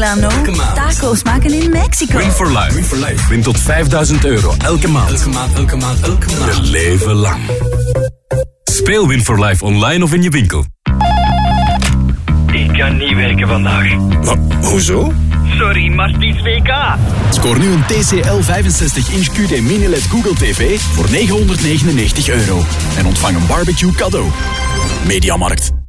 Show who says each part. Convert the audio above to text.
Speaker 1: Milano. Taco's maken in Mexico.
Speaker 2: Win for life. Win for life. Win tot €5.000 elke maand.
Speaker 3: Elke maand.
Speaker 2: Een leven lang. Speel Win for Life online of in je winkel.
Speaker 4: Ik kan niet werken vandaag.
Speaker 2: Hoezo?
Speaker 4: Sorry, maar het is WK.
Speaker 5: Scoor nu een TCL 65-inch QD Mini-LED Google TV voor €999. En ontvang een barbecue cadeau. Mediamarkt.